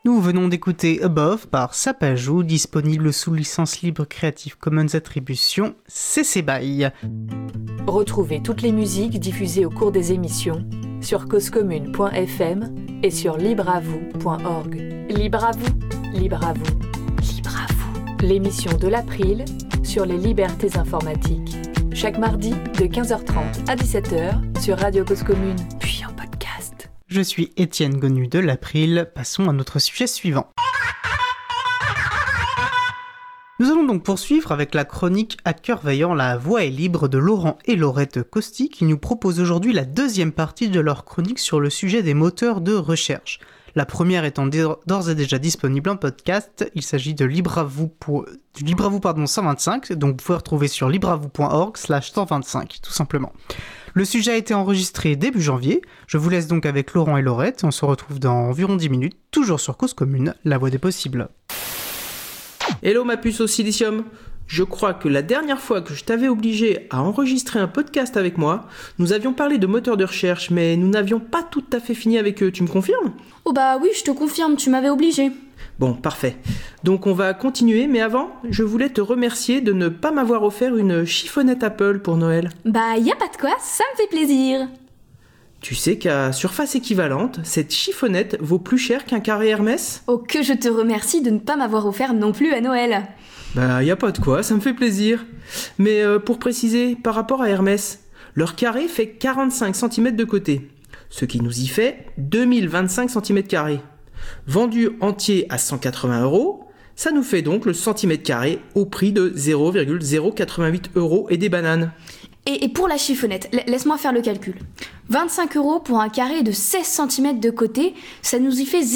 Nous venons d'écouter Above par Sapajou, disponible sous licence libre Creative Commons Attribution CC BY. Retrouvez toutes les musiques diffusées au cours des émissions sur causecommune.fm et sur libreavou.org. Libre à vous, libre à vous, libre à vous. L'émission de l'April sur les libertés informatiques. Chaque mardi de 15h30 à 17h sur Radio Cause Commune, puis en podcast. Je suis Étienne Gonu de l'April, passons à notre sujet suivant. Nous allons donc poursuivre avec la chronique À cœur vaillant, la voix est libre de Laurent et Laurette Costi qui nous proposent aujourd'hui la deuxième partie de leur chronique sur le sujet des moteurs de recherche. La première étant d'ores et déjà disponible en podcast, il s'agit de Libreavou 125, donc vous pouvez retrouver sur libreavou.org/125 tout simplement. Le sujet a été enregistré début janvier, je vous laisse donc avec Laurent et Laurette, on se retrouve dans environ 10 minutes, toujours sur Cause Commune, la voix des possibles. Hello ma puce au silicium. Je crois que la dernière fois que je t'avais obligé à enregistrer un podcast avec moi, nous avions parlé de moteurs de recherche, mais nous n'avions pas tout à fait fini avec eux, tu me confirmes ? Oh bah oui, je te confirme, tu m'avais obligé. Bon, parfait. Donc on va continuer, mais avant, je voulais te remercier de ne pas m'avoir offert une chiffonnette Apple pour Noël. Bah y a pas de quoi, ça me fait plaisir. Tu sais qu'à surface équivalente, cette chiffonnette vaut plus cher qu'un carré Hermès ? Oh que je te remercie de ne pas m'avoir offert non plus à Noël. Bah y a pas de quoi, ça me fait plaisir. Mais pour préciser, par rapport à Hermès, leur carré fait 45 cm de côté, ce qui nous y fait 2025 cm². Vendu entier à 180 €, ça nous fait donc le centimètre carré au prix de 0,088 € et des bananes. Et pour la chiffonnette, laisse-moi faire le calcul. 25 € pour un carré de 16 cm de côté, ça nous y fait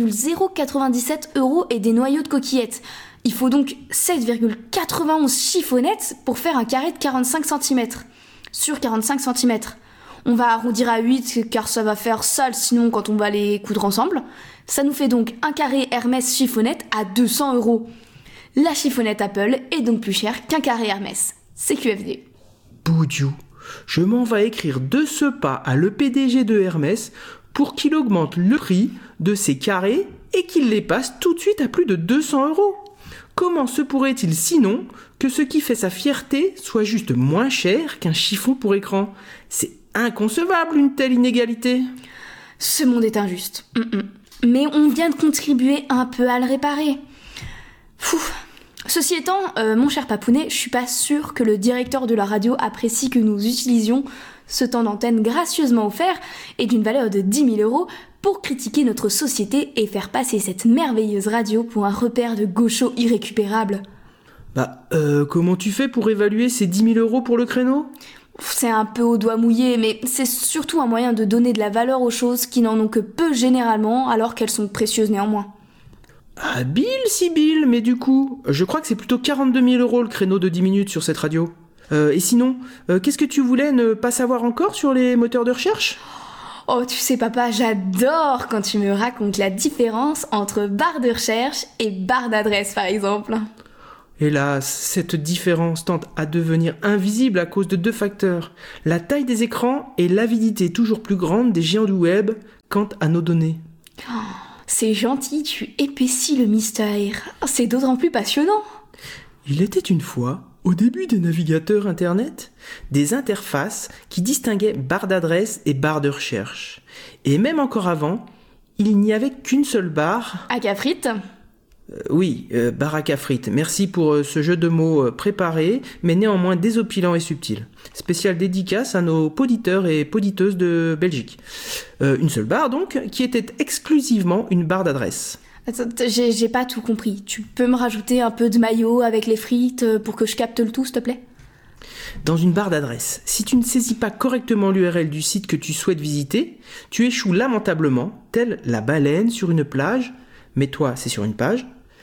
0,097 € et des noyaux de coquillettes. Il faut donc 7,91 chiffonnettes pour faire un carré de 45 cm. Sur 45 cm. On va arrondir à 8 car ça va faire sale sinon quand on va les coudre ensemble. Ça nous fait donc un carré Hermès chiffonnette à 200 €. La chiffonnette Apple est donc plus chère qu'un carré Hermès. C'est QFD. Boudiou, je m'en vais écrire de ce pas à le PDG de Hermès pour qu'il augmente le prix de ses carrés et qu'il les passe tout de suite à plus de 200 €. Comment se pourrait-il sinon que ce qui fait sa fierté soit juste moins cher qu'un chiffon pour écran ? C'est inconcevable une telle inégalité. Ce monde est injuste. Mais on vient de contribuer un peu à le réparer. Ceci étant, mon cher Papounet, je suis pas sûre que le directeur de la radio apprécie que nous utilisions ce temps d'antenne gracieusement offert et d'une valeur de 10 000 € pour critiquer notre société et faire passer cette merveilleuse radio pour un repère de gauchos irrécupérable. Comment tu fais pour évaluer ces 10 000 € pour le créneau ? C'est un peu au doigt mouillé, mais c'est surtout un moyen de donner de la valeur aux choses qui n'en ont que peu généralement, alors qu'elles sont précieuses néanmoins. Habile, Sibylle, mais du coup, je crois que c'est plutôt 42 000 € le créneau de 10 minutes sur cette radio. Et sinon, qu'est-ce que tu voulais ne pas savoir encore sur les moteurs de recherche ? Oh, tu sais papa, j'adore quand tu me racontes la différence entre barre de recherche et barre d'adresse par exemple. Hélas, cette différence tend à devenir invisible à cause de deux facteurs, la taille des écrans et l'avidité toujours plus grande des géants du web quant à nos données. Oh, c'est gentil, tu épaissis le mystère. C'est d'autant plus passionnant. Il était une fois, au début des navigateurs Internet, des interfaces qui distinguaient barre d'adresse et barre de recherche. Et même encore avant, il n'y avait qu'une seule barre... Acafrite ? Oui, baraka frites. Merci pour ce jeu de mots préparé, mais néanmoins désopilant et subtil. Spécial dédicace à nos poditeurs et poditeuses de Belgique. Une seule barre donc, qui était exclusivement une barre d'adresse. Attends, j'ai pas tout compris. Tu peux me rajouter un peu de mayo avec les frites pour que je capte le tout, s'il te plaît ? Dans une barre d'adresse, si tu ne saisis pas correctement l'URL du site que tu souhaites visiter, tu échoues lamentablement, telle la baleine sur une plage, mais toi c'est sur une page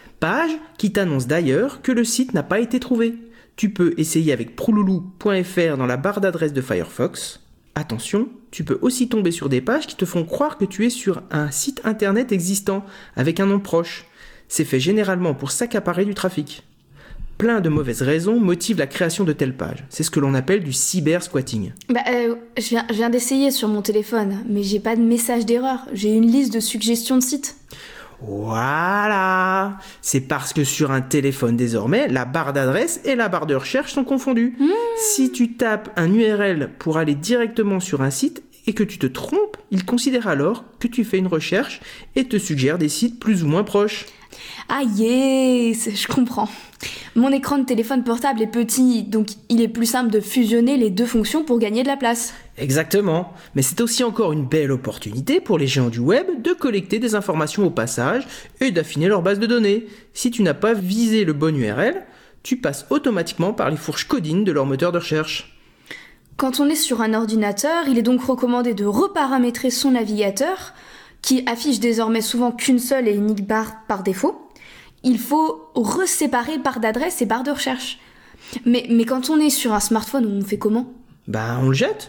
qui t'annonce d'ailleurs que le site n'a pas été trouvé. Tu peux essayer avec prouloulou.fr dans la barre d'adresse de Firefox. Attention, tu peux aussi tomber sur des pages qui te font croire que tu es sur un site internet existant avec un nom proche. C'est fait généralement pour s'accaparer du trafic. Plein de mauvaises raisons motivent la création de telles pages. C'est ce que l'on appelle du cyber-squatting. Je viens d'essayer sur mon téléphone, mais j'ai pas de message d'erreur. J'ai une liste de suggestions de sites. Voilà. C'est parce que sur un téléphone désormais, la barre d'adresse et la barre de recherche sont confondues. Si tu tapes un URL pour aller directement sur un site et que tu te trompes, il considère alors que tu fais une recherche et te suggère des sites plus ou moins proches. Ah yes, je comprends. Mon écran de téléphone portable est petit, donc il est plus simple de fusionner les deux fonctions pour gagner de la place. Exactement, mais c'est aussi encore une belle opportunité pour les géants du web de collecter des informations au passage et d'affiner leur base de données. Si tu n'as pas visé le bon URL, tu passes automatiquement par les fourches codines de leur moteur de recherche. Quand on est sur un ordinateur, il est donc recommandé de reparamétrer son navigateur, qui affiche désormais souvent qu'une seule et unique barre par défaut. Il faut reséparer barre d'adresse et barre de recherche. Mais quand on est sur un smartphone, on fait comment ? On le jette.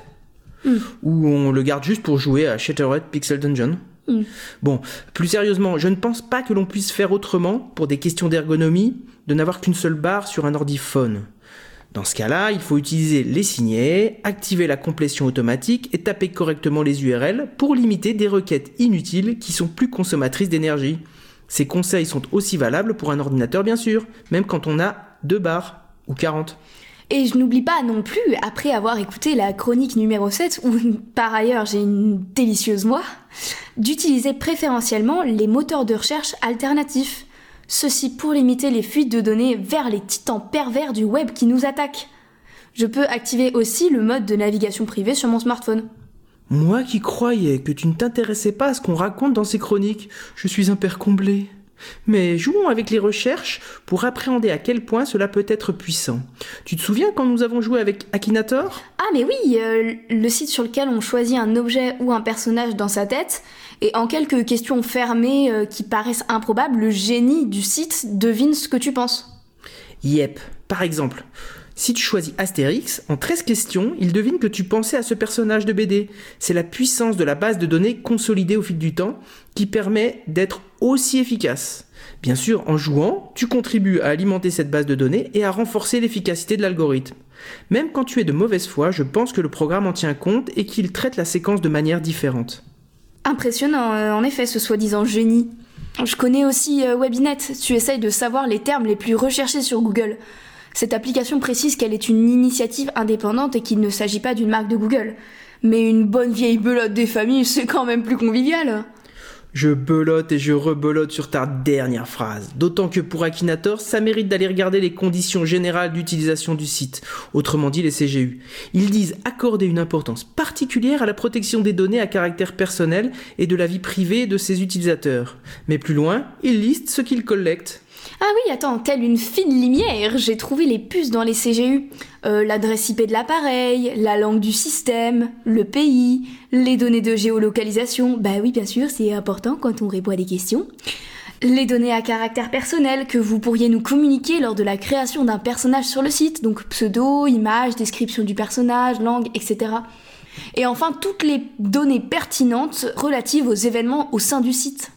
Ou on le garde juste pour jouer à Shattered Pixel Dungeon. Bon, plus sérieusement, je ne pense pas que l'on puisse faire autrement, pour des questions d'ergonomie, de n'avoir qu'une seule barre sur un ordiphone. Dans ce cas-là, il faut utiliser les signets, activer la complétion automatique et taper correctement les URL pour limiter des requêtes inutiles qui sont plus consommatrices d'énergie. Ces conseils sont aussi valables pour un ordinateur bien sûr, même quand on a 2 barres ou 40. Et je n'oublie pas non plus, après avoir écouté la chronique numéro 7, où par ailleurs j'ai une délicieuse voix, d'utiliser préférentiellement les moteurs de recherche alternatifs. Ceci pour limiter les fuites de données vers les titans pervers du web qui nous attaquent. Je peux activer aussi le mode de navigation privée sur mon smartphone. Moi qui croyais que tu ne t'intéressais pas à ce qu'on raconte dans ces chroniques, je suis un père comblé. Mais jouons avec les recherches pour appréhender à quel point cela peut être puissant. Tu te souviens quand nous avons joué avec Akinator ? Ah mais oui, le site sur lequel on choisit un objet ou un personnage dans sa tête, et en quelques questions fermées qui paraissent improbables, le génie du site devine ce que tu penses. Yep, par exemple, si tu choisis Astérix, en 13 questions, il devine que tu pensais à ce personnage de BD. C'est la puissance de la base de données consolidée au fil du temps qui permet d'être aussi efficace. Bien sûr, en jouant, tu contribues à alimenter cette base de données et à renforcer l'efficacité de l'algorithme. Même quand tu es de mauvaise foi, je pense que le programme en tient compte et qu'il traite la séquence de manière différente. Impressionnant, en effet, ce soi-disant génie. Je connais aussi Webinet, tu essayes de savoir les termes les plus recherchés sur Google. Cette application précise qu'elle est une initiative indépendante et qu'il ne s'agit pas d'une marque de Google. Mais une bonne vieille belote des familles, c'est quand même plus convivial. Je belote et je rebelote sur ta dernière phrase. D'autant que pour Akinator, ça mérite d'aller regarder les conditions générales d'utilisation du site, autrement dit les CGU. Ils disent accorder une importance particulière à la protection des données à caractère personnel et de la vie privée de ses utilisateurs. Mais plus loin, ils listent ce qu'ils collectent. Ah oui, attends, telle une fine lumière, j'ai trouvé les puces dans les CGU. L'adresse IP de l'appareil, la langue du système, le pays, les données de géolocalisation. Bah oui, bien sûr, c'est important quand on répond à des questions. Les données à caractère personnel que vous pourriez nous communiquer lors de la création d'un personnage sur le site. Donc pseudo, image, description du personnage, langue, etc. Et enfin, toutes les données pertinentes relatives aux événements au sein du site.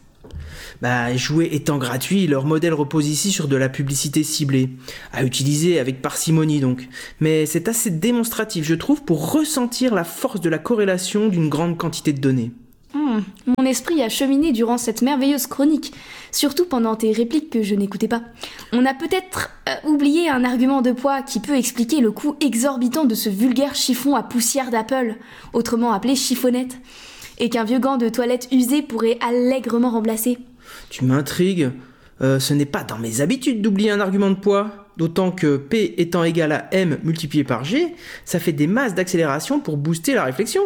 Jouer étant gratuit, leur modèle repose ici sur de la publicité ciblée, à utiliser avec parcimonie donc. Mais c'est assez démonstratif, je trouve, pour ressentir la force de la corrélation d'une grande quantité de données. Mon esprit a cheminé durant cette merveilleuse chronique, surtout pendant tes répliques que je n'écoutais pas. On a peut-être oublié un argument de poids qui peut expliquer le coût exorbitant de ce vulgaire chiffon à poussière d'Apple, autrement appelé chiffonnette, et qu'un vieux gant de toilette usé pourrait allègrement remplacer. Tu m'intrigues. Ce n'est pas dans mes habitudes d'oublier un argument de poids. D'autant que P étant égal à M multiplié par G, ça fait des masses d'accélération pour booster la réflexion.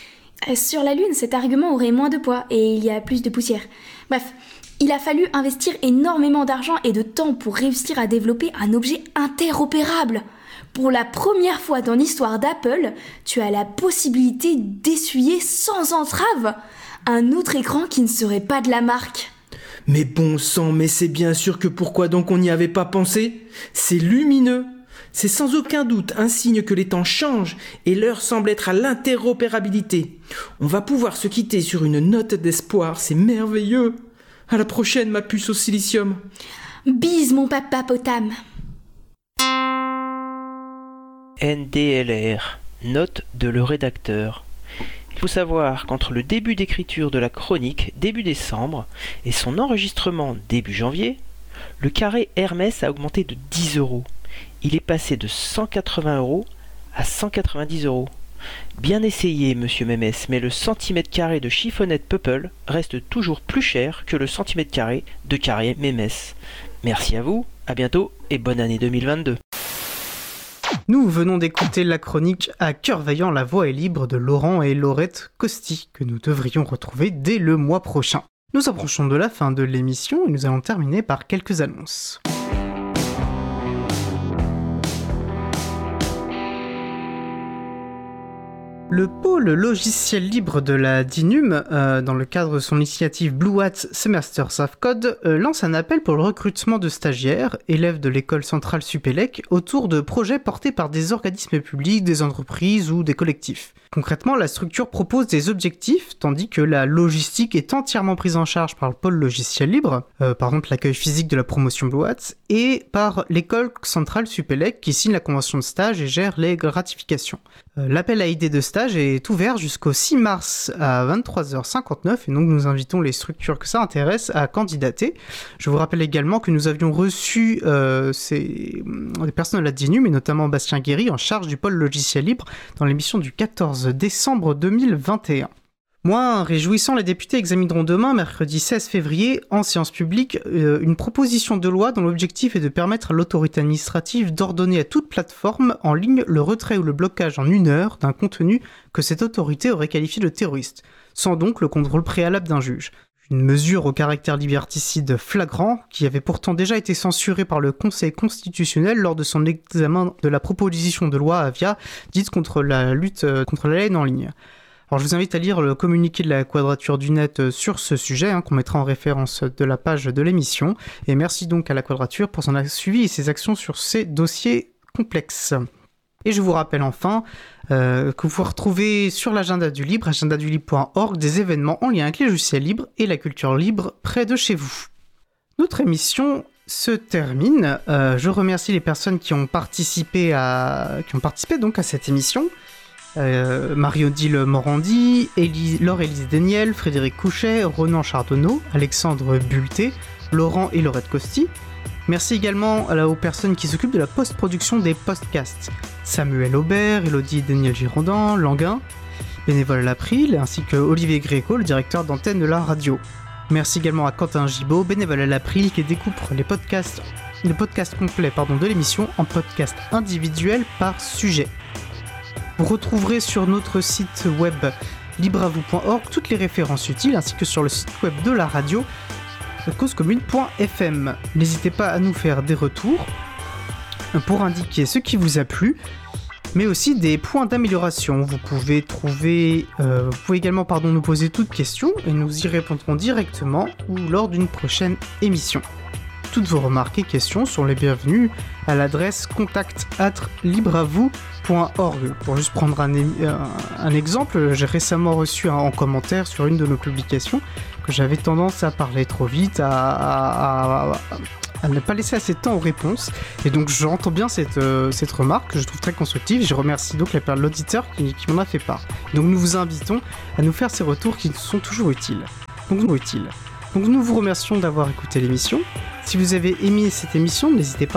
Sur la Lune, cet argument aurait moins de poids et il y a plus de poussière. Bref, il a fallu investir énormément d'argent et de temps pour réussir à développer un objet interopérable. Pour la première fois dans l'histoire d'Apple, tu as la possibilité d'essuyer sans entrave un autre écran qui ne serait pas de la marque. Mais bon sang, mais c'est bien sûr que pourquoi donc on n'y avait pas pensé ? C'est lumineux. C'est sans aucun doute un signe que les temps changent et l'heure semble être à l'interopérabilité. On va pouvoir se quitter sur une note d'espoir, c'est merveilleux. À la prochaine, ma puce au silicium. Bise mon papa potam. NDLR, note de le rédacteur. Il faut savoir qu'entre le début d'écriture de la chronique début décembre et son enregistrement début janvier, le carré Hermès a augmenté de 10 €. Il est passé de 180 € à 190 €. Bien essayé, monsieur Mémès, mais le centimètre carré de chiffonnette Peuple reste toujours plus cher que le centimètre carré de carré Mémès. Merci à vous, à bientôt et bonne année 2022. Nous venons d'écouter la chronique À cœur vaillant, la voix est libre de Laurent et Laurette Costi, que nous devrions retrouver dès le mois prochain. Nous approchons de la fin de l'émission et nous allons terminer par quelques annonces. Le pôle logiciel libre de la DINUM, dans le cadre de son initiative Blue Hat Semesters of Code, lance un appel pour le recrutement de stagiaires, élèves de l'école centrale Supélec, autour de projets portés par des organismes publics, des entreprises ou des collectifs. Concrètement, la structure propose des objectifs, tandis que la logistique est entièrement prise en charge par le pôle logiciel libre, par exemple l'accueil physique de la promotion Blue Hat, et par l'école centrale Supélec qui signe la convention de stage et gère les gratifications. L'appel à idées de stage est ouvert jusqu'au 6 mars à 23h59 et donc nous invitons les structures que ça intéresse à candidater. Je vous rappelle également que nous avions reçu des personnes de la DINUM et notamment Bastien Guéry en charge du pôle logiciel libre dans l'émission du 14 décembre 2021. Moins réjouissant, les députés examineront demain, mercredi 16 février, en séance publique, une proposition de loi dont l'objectif est de permettre à l'autorité administrative d'ordonner à toute plateforme en ligne le retrait ou le blocage en 1 heure d'un contenu que cette autorité aurait qualifié de terroriste, sans donc le contrôle préalable d'un juge. Une mesure au caractère liberticide flagrant, qui avait pourtant déjà été censurée par le Conseil constitutionnel lors de son examen de la proposition de loi Avia, dite contre la lutte contre la haine en ligne. Alors je vous invite à lire le communiqué de la Quadrature du Net sur ce sujet, qu'on mettra en référence de la page de l'émission. Et merci donc à la Quadrature pour son suivi et ses actions sur ces dossiers complexes. Et je vous rappelle enfin que vous pouvez retrouver sur l'agenda du libre, agendadulibre.org, des événements en lien avec les logiciels libres et la culture libre près de chez vous. Notre émission se termine. Je remercie les personnes qui ont participé donc à cette émission. Marie-Odile Morandi, Laure-Élise Daniel, Frédéric Couchet, Ronan Chardonneau, Alexandre Bulté, Laurent et Laurette Costi. Merci également aux personnes qui s'occupent de la post-production des podcasts. Samuel Aubert, Elodie Daniel Girondin, Languin, bénévole à l'April, ainsi que Olivier Gréco, le directeur d'antenne de la radio. Merci également à Quentin Gibaud, bénévole à l'April, qui découpe le podcast complet de l'émission en podcasts individuels par sujet. Vous retrouverez sur notre site web libreavou.org toutes les références utiles ainsi que sur le site web de la radio causecommune.fm. N'hésitez pas à nous faire des retours pour indiquer ce qui vous a plu, mais aussi des points d'amélioration. Vous pouvez également nous poser toutes questions et nous y répondrons directement ou lors d'une prochaine émission. Toutes vos remarques et questions sont les bienvenues à l'adresse contact@libreavou.org. Pour juste prendre un exemple, j'ai récemment reçu en commentaire sur une de nos publications que j'avais tendance à parler trop vite, à ne pas laisser assez de temps aux réponses. Et donc j'entends bien cette remarque que je trouve très constructive. Je remercie donc l'auditeur qui m'en a fait part. Donc nous vous invitons à nous faire ces retours qui sont toujours utiles. Donc nous vous remercions d'avoir écouté l'émission. Si vous avez aimé cette émission, n'hésitez pas